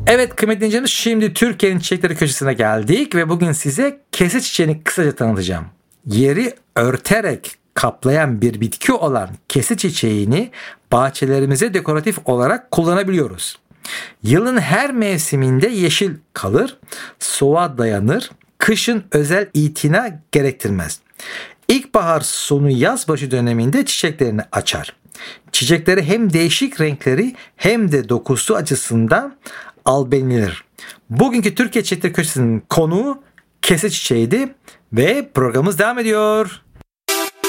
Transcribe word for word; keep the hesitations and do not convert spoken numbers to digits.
Evet kıymetli dinleyicilerimiz, şimdi Türkiye'nin çiçekleri köşesine geldik ve bugün size kese çiçeğini kısaca tanıtacağım. Yeri örterek kaplayan bir bitki olan kese çiçeğini bahçelerimize dekoratif olarak kullanabiliyoruz. Yılın her mevsiminde yeşil kalır, soğuğa dayanır, kışın özel itina gerektirmez. İlkbahar sonu yaz başı döneminde çiçeklerini açar. Çiçekleri hem değişik renkleri hem de dokusu açısından albenilidir. Bugünkü Türkiye Çiçekleri Köşesi'nin konuğu kese çiçeğiydi ve programımız devam ediyor.